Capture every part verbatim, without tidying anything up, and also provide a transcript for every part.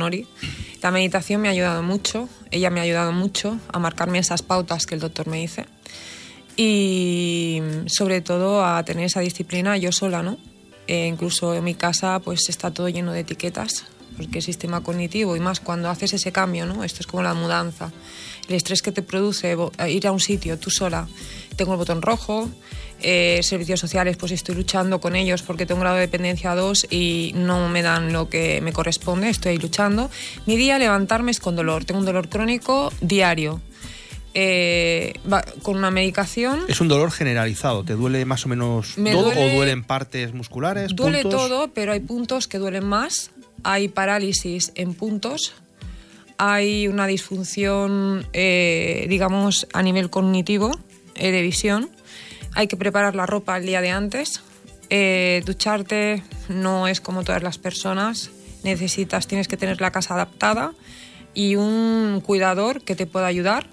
Nori. La meditación me ha ayudado mucho, ella me ha ayudado mucho a marcarme esas pautas que el doctor me dice. Y sobre todo a tener esa disciplina yo sola, ¿no? Eh, incluso en mi casa pues está todo lleno de etiquetas, porque el sistema cognitivo, y más cuando haces ese cambio, ¿no? Esto es como la mudanza. El estrés que te produce ir a un sitio tú sola. Tengo el botón rojo, eh, servicios sociales, pues estoy luchando con ellos porque tengo un grado de dependencia dos y no me dan lo que me corresponde, estoy luchando. Mi día levantarme es con dolor, tengo un dolor crónico diario. Eh, va, con una medicación. ¿Es un dolor generalizado? ¿Te duele más o menos me todo duele, o duelen partes musculares? Duele puntos? todo, pero hay puntos que duelen más. Hay parálisis en puntos. Hay una disfunción, eh, digamos, a nivel cognitivo, eh, de visión. Hay que preparar la ropa el día de antes. Eh, ducharte no es como todas las personas. Necesitas, tienes que tener la casa adaptada y un cuidador que te pueda ayudar,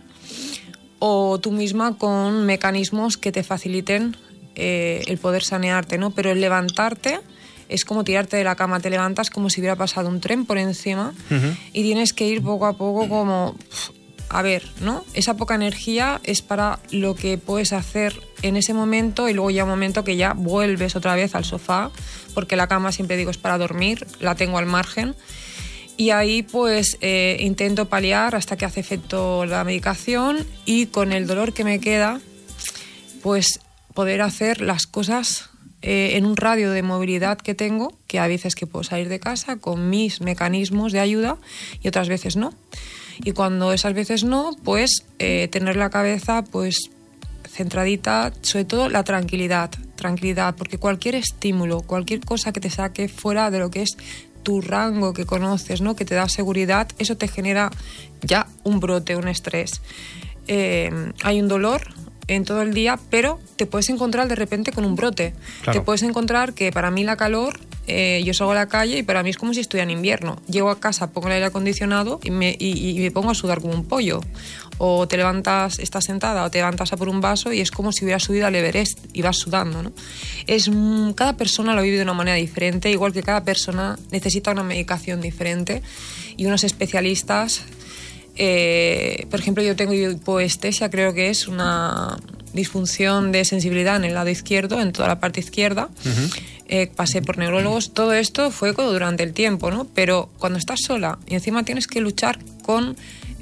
o tú misma con mecanismos que te faciliten eh, el poder sanearte, ¿no? Pero el levantarte es como tirarte de la cama, te levantas como si hubiera pasado un tren por encima. Uh-huh. Y tienes que ir poco a poco como, a ver, ¿no? Esa poca energía es para lo que puedes hacer en ese momento, y luego ya un momento que ya vuelves otra vez al sofá, porque la cama, siempre digo, es para dormir, la tengo al margen. Y ahí pues eh, intento paliar hasta que hace efecto la medicación, y con el dolor que me queda pues poder hacer las cosas eh, en un radio de movilidad que tengo, que a veces que puedo salir de casa con mis mecanismos de ayuda y otras veces no. Y cuando esas veces no, pues eh, tener la cabeza pues centradita, sobre todo la tranquilidad, tranquilidad, porque cualquier estímulo, cualquier cosa que te saque fuera de lo que es tu rango que conoces, ¿no? Que te da seguridad, eso te genera ya un brote, un estrés. Eh, hay un dolor en todo el día, pero te puedes encontrar de repente con un brote. Claro. Te puedes encontrar que para mí la calor, eh, yo salgo a la calle y para mí es como si estuviera en invierno. Llego a casa, pongo el aire acondicionado y me, y, y me pongo a sudar como un pollo. O te levantas, estás sentada, o te levantas a por un vaso y es como si hubieras subido al Everest y vas sudando, ¿no? Es, cada persona lo vive de una manera diferente, igual que cada persona necesita una medicación diferente y unos especialistas. Eh, por ejemplo, yo tengo hipoestesia, creo que es una disfunción de sensibilidad en el lado izquierdo, en toda la parte izquierda. Uh-huh. Eh, pasé por neurólogos, todo esto fue durante el tiempo, ¿no? Pero cuando estás sola y encima tienes que luchar con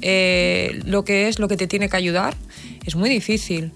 eh, lo que es lo que te tiene que ayudar, es muy difícil.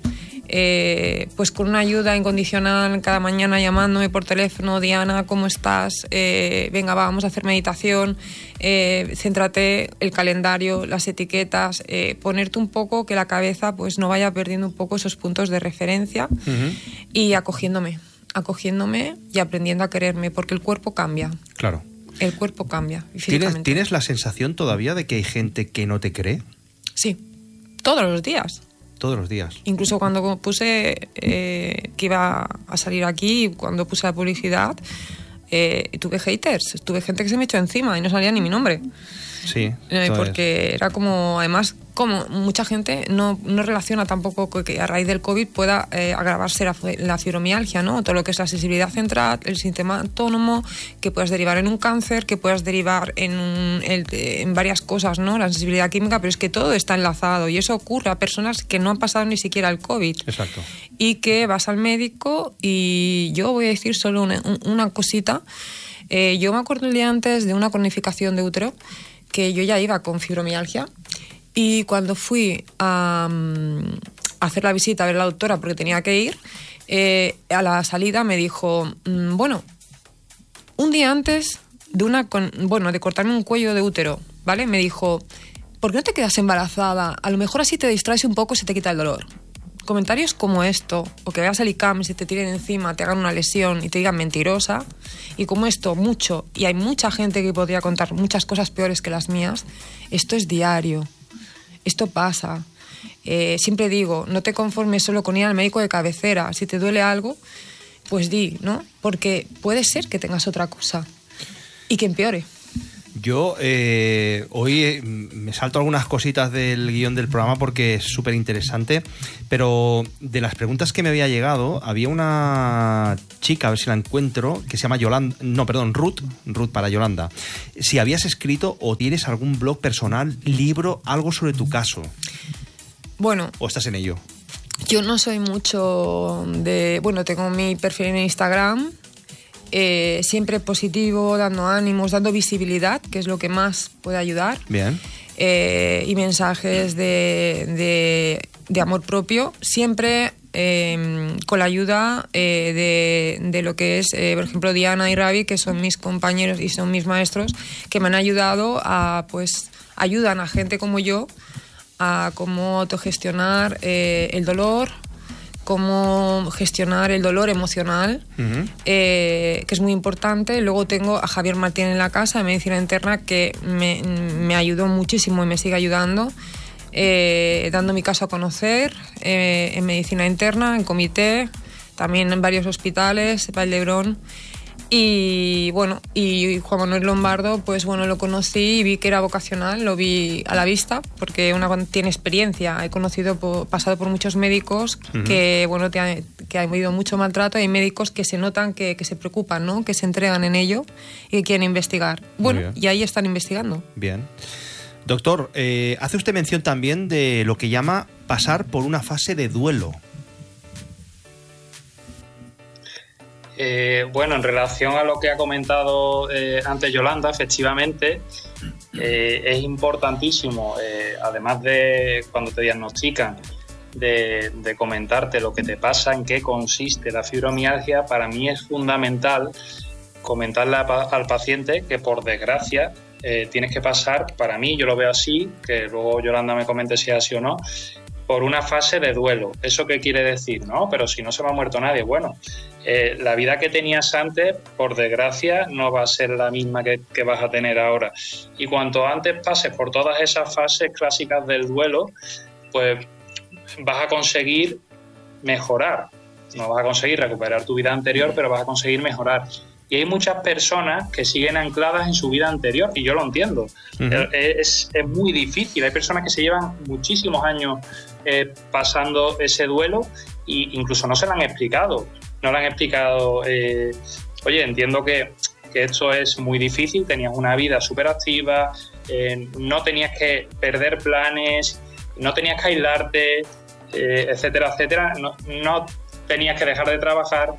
Eh, pues con una ayuda incondicional cada mañana llamándome por teléfono, Diana, ¿cómo estás? Eh, venga, va, vamos a hacer meditación, eh, céntrate, el calendario, las etiquetas, eh, ponerte un poco que la cabeza pues no vaya perdiendo un poco esos puntos de referencia. Uh-huh. Y acogiéndome, acogiéndome y aprendiendo a quererme, porque el cuerpo cambia. Claro. El cuerpo cambia. ¿Tienes, ¿Tienes la sensación todavía de que hay gente que no te cree? Sí, todos los días. Todos los días. Incluso cuando puse eh, que iba a salir aquí, cuando puse la publicidad, eh, tuve haters, tuve gente que se me echó encima y no salía ni mi nombre. Sí. Eh, porque era como, además, como mucha gente no, no relaciona tampoco que a raíz del COVID pueda eh, agravarse la, la fibromialgia, ¿no? Todo lo que es la sensibilidad central, el sistema autónomo, que puedas derivar en un cáncer, que puedas derivar en, un, el, en varias cosas, ¿no? La sensibilidad química, pero es que todo está enlazado y eso ocurre a personas que no han pasado ni siquiera el COVID. Exacto. Y que vas al médico y yo voy a decir solo una, una cosita. Eh, yo me acuerdo el día antes de una cronificación de útero que yo ya iba con fibromialgia, y cuando fui a, a hacer la visita a ver a la doctora porque tenía que ir, eh, a la salida me dijo, mmm, bueno, un día antes de una con, bueno de cortarme un cuello de útero, ¿vale? Me dijo, ¿por qué no te quedas embarazada? A lo mejor así te distraes un poco y se te quita el dolor. Comentarios como esto, o que veas el I C A M y se te tiren encima, te hagan una lesión y te digan mentirosa, y como esto, mucho, y hay mucha gente que podría contar muchas cosas peores que las mías, esto es diario, esto pasa. Eh, siempre digo, no te conformes solo con ir al médico de cabecera, si te duele algo, pues di, ¿no? Porque puede ser que tengas otra cosa y que empeore. Yo eh, hoy eh, me salto algunas cositas del guión del programa porque es súper interesante, pero de las preguntas que me había llegado, había una chica, a ver si la encuentro, que se llama Yolanda, no, perdón, Ruth, Ruth para Yolanda. Si habías escrito o tienes algún blog personal, libro, algo sobre tu caso. Bueno. ¿O estás en ello? Yo no soy mucho de... Bueno, tengo mi perfil en Instagram, eh, siempre positivo, dando ánimos, dando visibilidad, que es lo que más puede ayudar. Bien. Eh, y mensajes de, de, de amor propio, siempre eh, con la ayuda eh, de, de lo que es, eh, por ejemplo, Diana y Ravi, que son mis compañeros y son mis maestros, que me han ayudado a, pues, ayudan a gente como yo a cómo autogestionar eh, el dolor, cómo gestionar el dolor emocional, uh-huh. eh, que es muy importante. Luego tengo a Javier Martín en la casa, de Medicina Interna, que me, me ayudó muchísimo y me sigue ayudando, eh, dando mi caso a conocer eh, en Medicina Interna, en comité, también en varios hospitales, Valdebrón. Y bueno, y Juan Manuel Lombardo, pues bueno, lo conocí y vi que era vocacional, lo vi a la vista, porque una tiene experiencia. He conocido, por, pasado por muchos médicos uh-huh. que bueno, te han, que han vivido mucho maltrato. Hay médicos que se notan que, que se preocupan, ¿no? Que se entregan en ello y que quieren investigar. Bueno, y ahí están investigando. Bien. Doctor, eh, hace usted mención también de lo que llama pasar por una fase de duelo. Eh, bueno, en relación a lo que ha comentado eh, antes Yolanda, efectivamente eh, es importantísimo, eh, además de cuando te diagnostican, de, de comentarte lo que te pasa, en qué consiste la fibromialgia. Para mí es fundamental comentarle a, al paciente que, por desgracia, eh, tienes que pasar, para mí, yo lo veo así, que luego Yolanda me comente si es así o no, por una fase de duelo. ¿Eso qué quiere decir? No, pero si no se me ha muerto nadie. Bueno, eh, la vida que tenías antes, por desgracia, no va a ser la misma que, que vas a tener ahora. Y cuanto antes pases por todas esas fases clásicas del duelo, pues vas a conseguir mejorar. No vas a conseguir recuperar tu vida anterior, pero vas a conseguir mejorar. Y hay muchas personas que siguen ancladas en su vida anterior, y yo lo entiendo. Uh-huh. Es, es muy difícil. Hay personas que se llevan muchísimos años eh, pasando ese duelo e incluso no se lo han explicado. No le han explicado, eh, oye, entiendo que, que esto es muy difícil, tenías una vida súper activa, eh, no tenías que perder planes, no tenías que aislarte, eh, etcétera, etcétera, no, no tenías que dejar de trabajar.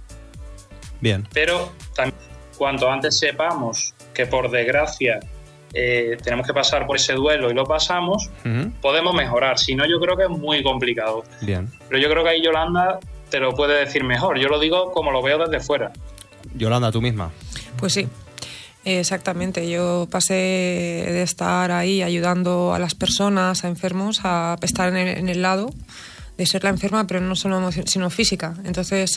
Bien. Pero también, cuanto antes sepamos que, por desgracia, eh, tenemos que pasar por ese duelo y lo pasamos, uh-huh. podemos mejorar. Si no, yo creo que es muy complicado. Bien. Pero yo creo que ahí Yolanda te lo puede decir mejor. Yo lo digo como lo veo desde fuera. Yolanda, tú misma. Pues sí, exactamente. Yo pasé de estar ahí ayudando a las personas, a enfermos, a estar en el, en el lado de ser la enferma, pero no solo emocional, sino física. Entonces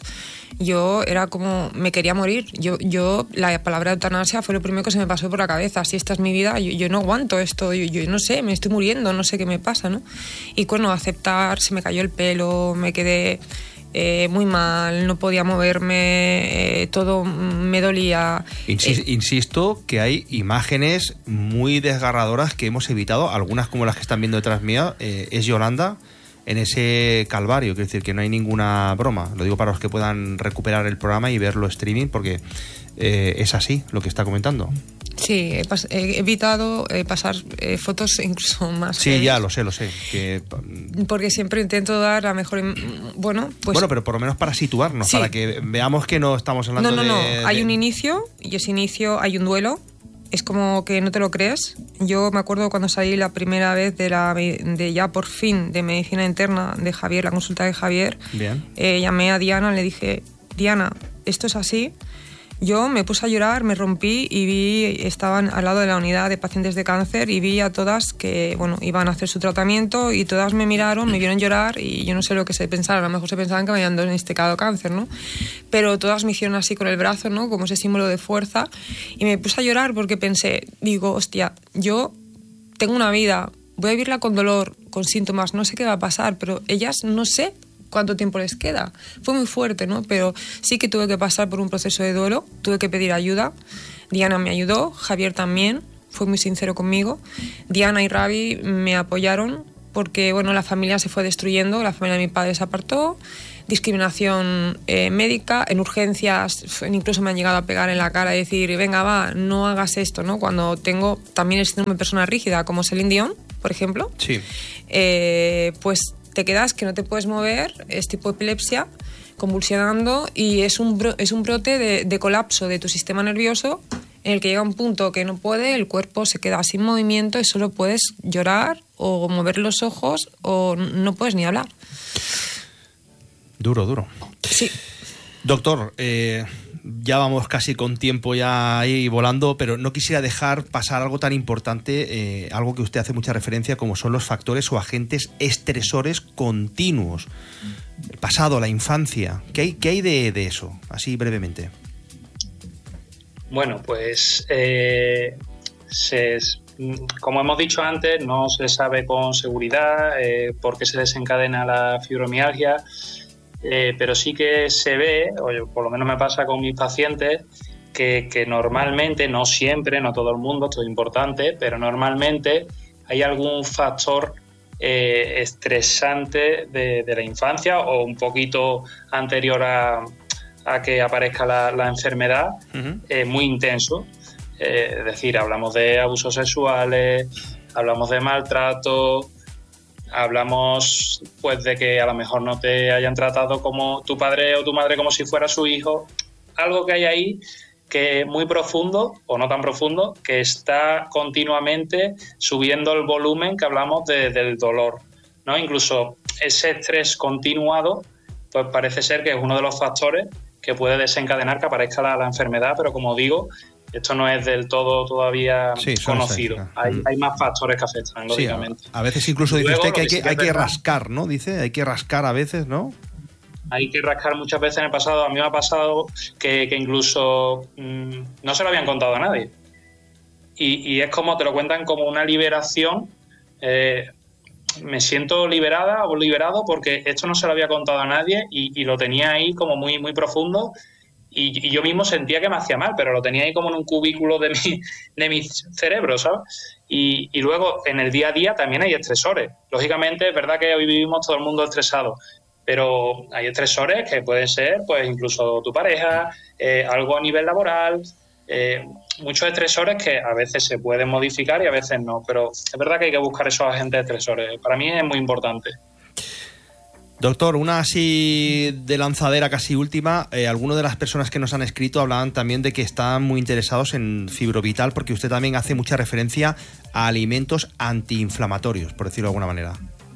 yo era como, me quería morir. Yo, yo la palabra eutanasia fue lo primero que se me pasó por la cabeza. Si esta es mi vida, yo, yo no aguanto esto, yo, yo no sé, me estoy muriendo, no sé qué me pasa, ¿no? Y bueno, aceptar, se me cayó el pelo, me quedé eh, muy mal, no podía moverme, eh, todo me dolía. Insis- eh, insisto que hay imágenes muy desgarradoras que hemos evitado, algunas como las que están viendo detrás mía, eh, es Yolanda en ese calvario, quiero decir que no hay ninguna broma. Lo digo para los que puedan recuperar el programa y verlo streaming, porque eh, es así lo que está comentando. Sí, he, pas- he evitado eh, pasar eh, fotos incluso más. Sí, feas, ya lo sé, lo sé. Que... porque siempre intento dar la mejor... Bueno, pues... Bueno, pero por lo menos para situarnos, sí. para que veamos que no estamos hablando no, no, de... No, no, hay de... un inicio, y ese inicio hay un duelo. Es como que no te lo crees. Yo me acuerdo cuando salí la primera vez de la de ya por fin de Medicina Interna de Javier, la consulta de Javier. Bien. Eh, llamé a Diana, le dije, Diana, esto es así. Yo me puse a llorar, me rompí y vi, estaban al lado de la unidad de pacientes de cáncer y vi a todas que, bueno, iban a hacer su tratamiento y todas me miraron, me vieron llorar y yo no sé lo que se pensaron, a lo mejor se pensaban que me habían diagnosticado cáncer, ¿no? Pero todas me hicieron así con el brazo, ¿no? Como ese símbolo de fuerza y me puse a llorar porque pensé, digo, hostia, yo tengo una vida, voy a vivirla con dolor, con síntomas, no sé qué va a pasar, pero ellas no sé cuánto tiempo les queda. Fue muy fuerte, ¿no? Pero sí que tuve que pasar por un proceso de duelo, tuve que pedir ayuda Diana me ayudó, Javier también, fue muy sincero conmigo. Diana y Ravi me apoyaron porque, bueno, la familia se fue destruyendo, la familia de mi padre se apartó, discriminación eh, médica, en urgencias incluso me han llegado a pegar en la cara y decir, venga, va, no hagas esto, ¿no? Cuando tengo también el síndrome de persona rígida, como Celine Dion, por ejemplo, sí. eh, pues te quedas que no te puedes mover, es tipo epilepsia, convulsionando, y es un, bro, es un brote de, de colapso de tu sistema nervioso en el que llega un punto que no puede, el cuerpo se queda sin movimiento y solo puedes llorar o mover los ojos o no puedes ni hablar. Duro, duro. Sí. Doctor, eh, ya vamos casi con tiempo ya ahí volando, pero no quisiera dejar pasar algo tan importante, eh, algo que usted hace mucha referencia, como son los factores o agentes estresores continuos. El pasado, la infancia. ¿Qué hay, qué hay de, de eso? Así brevemente. Bueno, pues eh, se, como hemos dicho antes, no se sabe con seguridad eh, por qué se desencadena la fibromialgia, eh, pero sí que se ve, o por lo menos me pasa con mis pacientes, que, que normalmente, no siempre, no todo el mundo, esto es importante, pero normalmente hay algún factor eh, estresante de, de la infancia o un poquito anterior a... a que aparezca la, la enfermedad, uh-huh. eh, muy intenso. Eh, es decir, hablamos de abusos sexuales, hablamos de maltrato, hablamos pues de que a lo mejor no te hayan tratado como tu padre o tu madre como si fuera su hijo. Algo que hay ahí que es muy profundo, o no tan profundo, que está continuamente subiendo el volumen que hablamos de, del dolor, ¿no? Incluso ese estrés continuado, pues parece ser que es uno de los factores que puede desencadenar que aparezca la, la enfermedad, pero como digo, esto no es del todo todavía sí, conocido. Hay, mm. hay más factores que afectan, lógicamente. Sí, a, a veces incluso dice Luego, usted que hay que, que, hay que rascar, ¿no? Dice, hay que rascar a veces, ¿no? Hay que rascar muchas veces en el pasado. A mí me ha pasado que, que incluso mmm, no se lo habían contado a nadie. Y, y es como te lo cuentan como una liberación. Eh, me siento liberada o liberado porque esto no se lo había contado a nadie y, y lo tenía ahí como muy, muy profundo y, y yo mismo sentía que me hacía mal, pero lo tenía ahí como en un cubículo de mi, de mi cerebro, ¿sabes? Y, y luego en el día a día también hay estresores. Lógicamente es verdad que hoy vivimos todo el mundo estresado, pero hay estresores que pueden ser pues incluso tu pareja, eh, algo a nivel laboral, eh, muchos estresores que a veces se pueden modificar y a veces no, pero es verdad que hay que buscar esos agentes estresores. Para mí es muy importante. Doctor, una así de lanzadera casi última, eh, algunas de las personas que nos han escrito hablaban también de que están muy interesados en Fibrovital porque usted también hace mucha referencia a alimentos antiinflamatorios, por decirlo de alguna manera.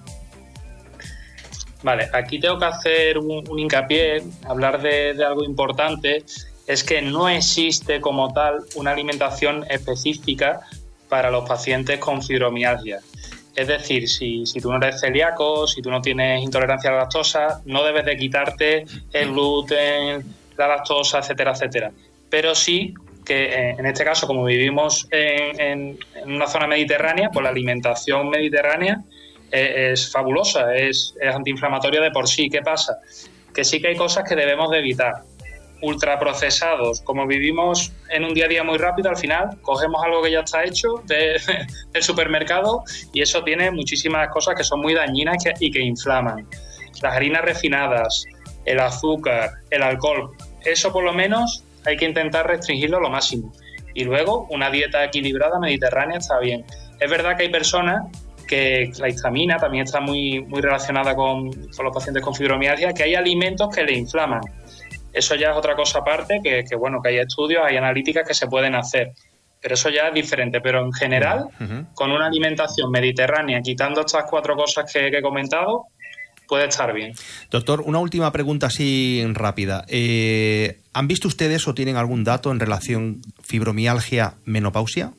Vale, aquí tengo que hacer un, un hincapié, hablar de, de algo importante. Es que no existe como tal una alimentación específica para los pacientes con fibromialgia. Es decir, si, si tú no eres celíaco, si tú no tienes intolerancia a la lactosa, no debes de quitarte el gluten, la lactosa, etcétera, etcétera. Pero sí que en este caso, como vivimos en, en, en una zona mediterránea, pues la alimentación mediterránea es, es fabulosa, es, es antiinflamatoria de por sí. ¿Qué pasa? Que sí que hay cosas que debemos de evitar. Ultraprocesados, como vivimos en un día a día muy rápido, al final cogemos algo que ya está hecho de, del supermercado y eso tiene muchísimas cosas que son muy dañinas y que, y que inflaman. Las harinas refinadas, el azúcar, el alcohol, eso por lo menos hay que intentar restringirlo lo máximo. Y luego una dieta equilibrada mediterránea está bien. Es verdad que hay personas que la histamina también está muy, muy relacionada con, con los pacientes con fibromialgia, que hay alimentos que le inflaman. Eso ya es otra cosa aparte, que, que bueno, que hay estudios, hay analíticas que se pueden hacer, pero eso ya es diferente. Pero en general, uh-huh. con una alimentación mediterránea, quitando estas cuatro cosas que, que he comentado, puede estar bien. Doctor, una última pregunta así rápida. Eh, ¿Han visto ustedes o tienen algún dato en relación fibromialgia-menopausia?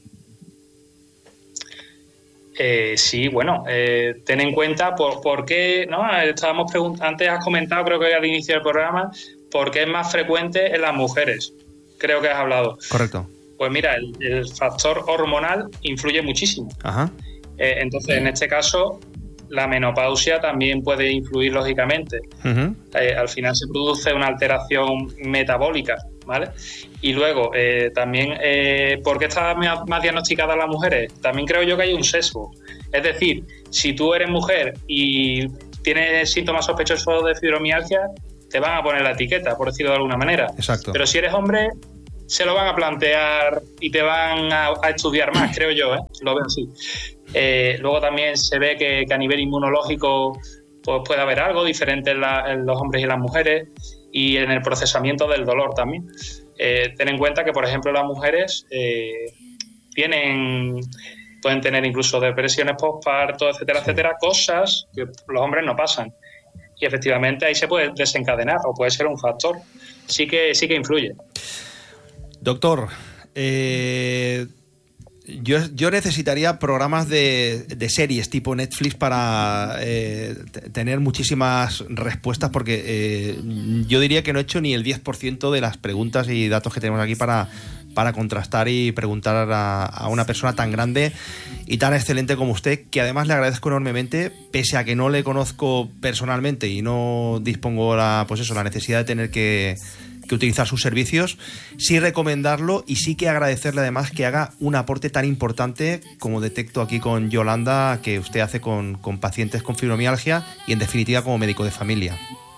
Eh, sí, bueno, eh, ten en cuenta por, por qué, ¿no? Estábamos preguntando, antes has comentado, creo que al inicio del programa, por qué es más frecuente en las mujeres. Creo que has hablado. Correcto. Pues mira, el, el factor hormonal influye muchísimo. Ajá. Eh, entonces, en este caso, la menopausia también puede influir, lógicamente. Uh-huh. Eh, al final se produce una alteración metabólica ¿vale? Y luego, eh, también, eh, ¿por qué están más diagnosticadas las mujeres? También creo yo que hay un sesgo. Es decir, si tú eres mujer y tienes síntomas sospechosos de fibromialgia, te van a poner la etiqueta, por decirlo de alguna manera. Exacto. Pero si eres hombre, se lo van a plantear y te van a, a estudiar más, creo yo, ¿eh? Lo veo así. Eh, luego también se ve que, que a nivel inmunológico pues puede haber algo diferente en, la, en los hombres y las mujeres, y en el procesamiento del dolor también. Eh, ten en cuenta que, por ejemplo, las mujeres eh, tienen, pueden tener incluso depresiones postparto, etcétera, sí. etcétera, cosas que los hombres no pasan. Y efectivamente ahí se puede desencadenar o puede ser un factor. Sí que, sí que influye. Doctor, eh... Yo, yo necesitaría programas de, de series tipo Netflix para eh, t- tener muchísimas respuestas, porque eh, yo diría que no he hecho ni el diez por ciento de las preguntas y datos que tenemos aquí para, para contrastar y preguntar a, a una persona tan grande y tan excelente como usted, que además le agradezco enormemente, pese a que no le conozco personalmente y no dispongo la, pues eso, la necesidad de tener que... que utilizar sus servicios, sí recomendarlo y sí que agradecerle además que haga un aporte tan importante como detecto aquí con Yolanda, que usted hace con, con pacientes con fibromialgia y en definitiva como médico de familia.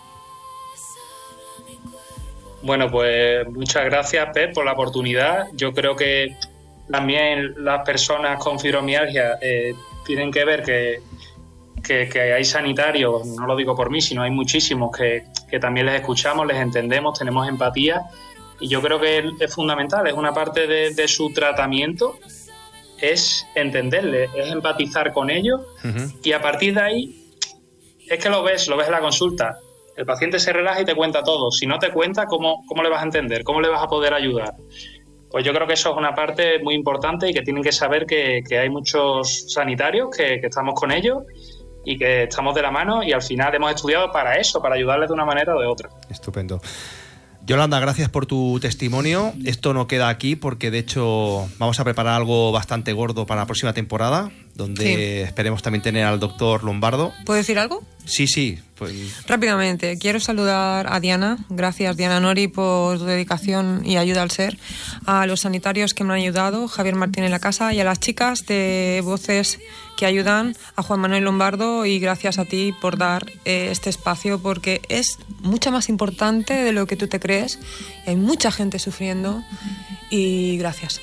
Bueno, pues muchas gracias, Pep, por la oportunidad. Yo creo que también las personas con fibromialgia eh, tienen que ver que Que, que hay sanitarios, no lo digo por mí, sino hay muchísimos que, que también les escuchamos, les entendemos, tenemos empatía, y yo creo que es fundamental, es una parte de, de su tratamiento, es entenderles, es empatizar con ellos, uh-huh. Y a partir de ahí es que lo ves, lo ves en la consulta, el paciente se relaja y te cuenta todo. Si no te cuenta, ¿cómo, cómo le vas a entender? ¿Cómo le vas a poder ayudar? Pues yo creo que eso es una parte muy importante y que tienen que saber que, que hay muchos sanitarios que, que estamos con ellos y que estamos de la mano, y al final hemos estudiado para eso, para ayudarles de una manera o de otra. Estupendo. Yolanda, gracias por tu testimonio. Esto no queda aquí porque, de hecho, vamos a preparar algo bastante gordo para la próxima temporada, donde sí. Esperemos también tener al doctor Lombardo. ¿Puedo decir algo? Sí, sí. Pues... Rápidamente, quiero saludar a Diana. Gracias, Diana Nori, por tu dedicación y ayuda al ser. A los sanitarios que me han ayudado, Javier Martín en la casa, y a las chicas de Voces que ayudan, a Juan Manuel Lombardo, y gracias a ti por dar eh, este espacio, porque es mucho más importante de lo que tú te crees. Hay mucha gente sufriendo y gracias.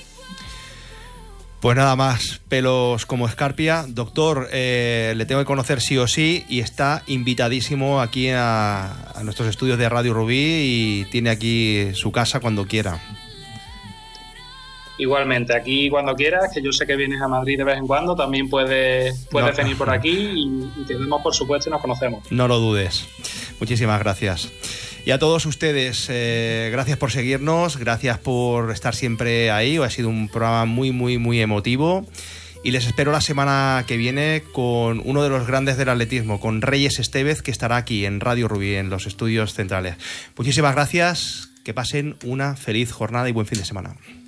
Pues nada más, pelos como escarpia. Doctor, eh, le tengo que conocer sí o sí, y está invitadísimo aquí a, a nuestros estudios de Radio Rubí, y tiene aquí su casa cuando quiera. Igualmente, aquí cuando quieras, que yo sé que vienes a Madrid de vez en cuando, también puedes, puedes no. venir por aquí y, y te vemos, por supuesto, y nos conocemos. No lo dudes. Muchísimas gracias. Y a todos ustedes, eh, gracias por seguirnos, gracias por estar siempre ahí. Hoy ha sido un programa muy, muy, muy emotivo. Y les espero la semana que viene con uno de los grandes del atletismo, con Reyes Estevez, que estará aquí en Radio Rubí, en los estudios centrales. Muchísimas gracias, que pasen una feliz jornada y buen fin de semana.